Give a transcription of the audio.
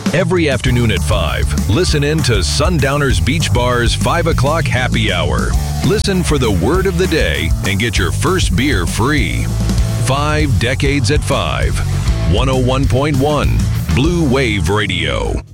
Every afternoon at 5, listen in to Sundowners Beach Bar's 5 o'clock happy hour. Listen for the word of the day and get your first beer free. 5 decades at 5. 101.1 Blue Wave Radio.